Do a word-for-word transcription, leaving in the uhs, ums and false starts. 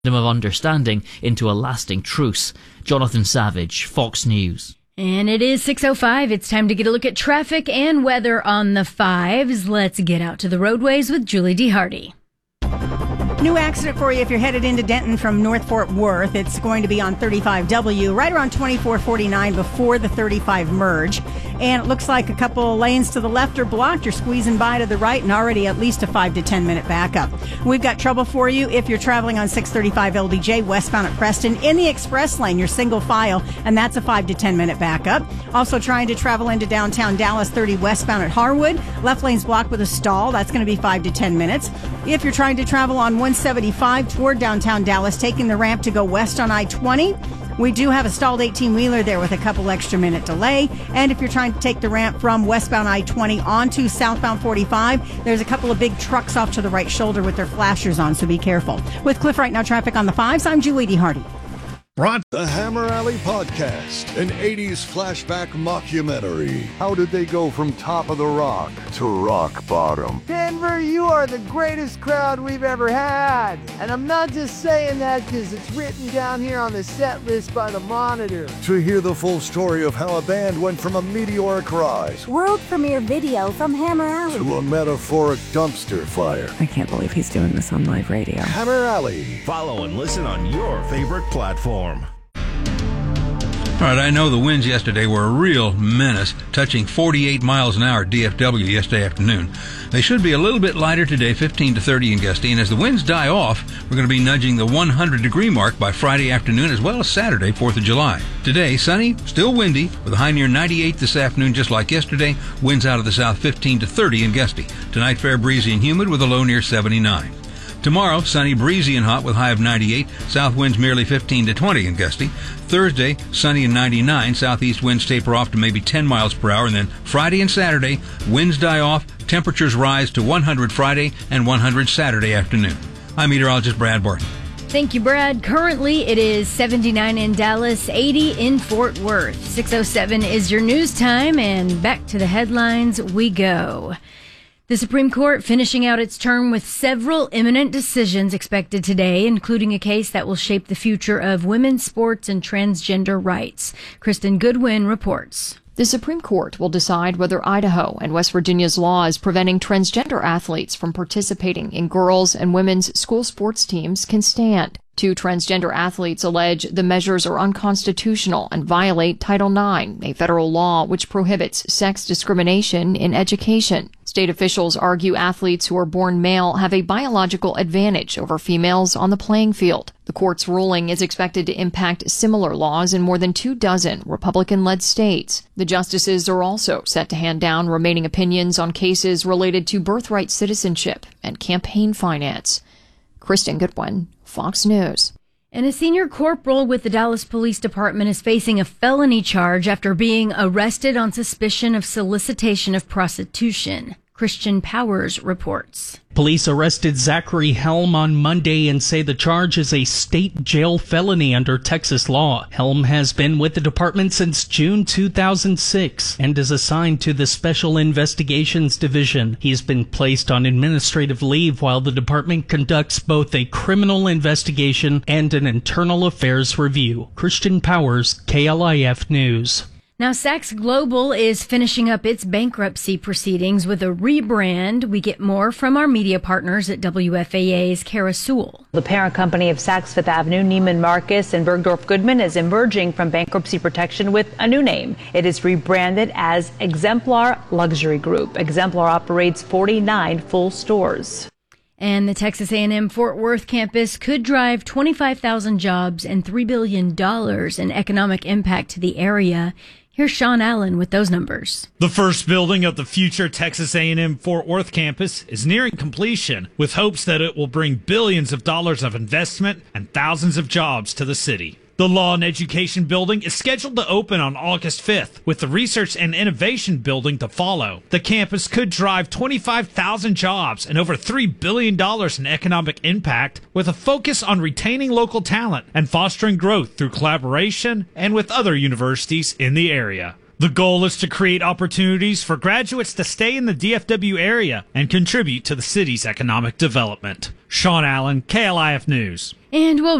of understanding into a lasting truce. Jonathan Savage, Fox News. And it is six oh five. It's time to get a look at traffic and weather on the fives. Let's get out to the roadways with Julie D. Hardy. New accident for you if you're headed into Denton from North Fort Worth. It's going to be on thirty-five W, right around twenty-four forty-nine before the thirty-five merge. And it looks like a couple lanes to the left are blocked. You're squeezing by to the right and already at least a five to ten minute backup. We've got trouble for you if you're traveling on six thirty-five L B J westbound at Preston. In the express lane, you're single file, and that's a five to ten minute backup. Also trying to travel into downtown Dallas, thirty westbound at Harwood. Left lane's blocked with a stall. That's going to be five to ten minutes. If you're trying to travel on one seventy-five toward downtown Dallas, taking the ramp to go west on I twenty, we do have a stalled eighteen-wheeler there with a couple extra minute delay. And if you're trying to take the ramp from westbound I twenty onto southbound forty-five, there's a couple of big trucks off to the right shoulder with their flashers on, so be careful. With Cliff Right Now traffic on the fives, I'm Julie D. Hardy. Brought the Hammer Alley Podcast, an eighties flashback mockumentary. How did they go from top of the rock to rock bottom? Denver, you are the greatest crowd we've ever had. And I'm not just saying that because it's written down here on the set list by the Monitor. To hear the full story of how a band went from a meteoric rise, world premiere video from Hammer Alley, to a metaphoric dumpster fire. I can't believe he's doing this on live radio. Hammer Alley. Follow and listen on your favorite platform. All right, I know the winds yesterday were a real menace, touching forty-eight miles an hour at D F W yesterday afternoon. They should be a little bit lighter today, fifteen to thirty in gusty, and as the winds die off, we're going to be nudging the one hundred degree mark by Friday afternoon as well as Saturday, fourth of July. Today, sunny, still windy, with a high near ninety-eight this afternoon, just like yesterday. Winds out of the south, fifteen to thirty in gusty. Tonight, fair breezy and humid with a low near seventy-nine. Tomorrow, sunny, breezy, and hot with high of ninety-eight. South winds merely fifteen to twenty in gusty. Thursday, sunny and ninety-nine. Southeast winds taper off to maybe ten miles per hour. And then Friday and Saturday, winds die off. Temperatures rise to one hundred Friday and one hundred Saturday afternoon. I'm meteorologist Brad Barton. Thank you, Brad. Currently, it is seventy-nine in Dallas, eighty in Fort Worth. six oh seven is your news time, and back to the headlines we go. The Supreme Court finishing out its term with several imminent decisions expected today, including a case that will shape the future of women's sports and transgender rights. Kristen Goodwin reports. The Supreme Court will decide whether Idaho and West Virginia's laws preventing transgender athletes from participating in girls' and women's school sports teams can stand. Two transgender athletes allege the measures are unconstitutional and violate Title nine, a federal law which prohibits sex discrimination in education. State officials argue athletes who are born male have a biological advantage over females on the playing field. The court's ruling is expected to impact similar laws in more than two dozen Republican-led states. The justices are also set to hand down remaining opinions on cases related to birthright citizenship and campaign finance. Kristen Goodwin, Fox News. And a senior corporal with the Dallas Police Department is facing a felony charge after being arrested on suspicion of solicitation of prostitution. Christian Powers reports. Police arrested Zachary Helm on Monday and say the charge is a state jail felony under Texas law. Helm has been with the department since June two thousand six and is assigned to the Special Investigations Division. He's been placed on administrative leave while the department conducts both a criminal investigation and an internal affairs review. Christian Powers, K L I F News. Now, Saks Global is finishing up its bankruptcy proceedings with a rebrand. We get more from our media partners at W F A A's Kara Sewell. The parent company of Saks Fifth Avenue, Neiman Marcus and Bergdorf Goodman, is emerging from bankruptcy protection with a new name. It is rebranded as Exemplar Luxury Group. Exemplar operates forty-nine full stores. And the Texas A and M Fort Worth campus could drive twenty-five thousand jobs and three billion dollars in economic impact to the area. Here's Sean Allen with those numbers. The first building of the future Texas A and M Fort Worth campus is nearing completion, with hopes that it will bring billions of dollars of investment and thousands of jobs to the city. The Law and Education Building is scheduled to open on August fifth, with the Research and Innovation Building to follow. The campus could drive twenty-five thousand jobs and over three billion dollars in economic impact, with a focus on retaining local talent and fostering growth through collaboration and with other universities in the area. The goal is to create opportunities for graduates to stay in the D F W area and contribute to the city's economic development. Sean Allen, K L I F News. And we'll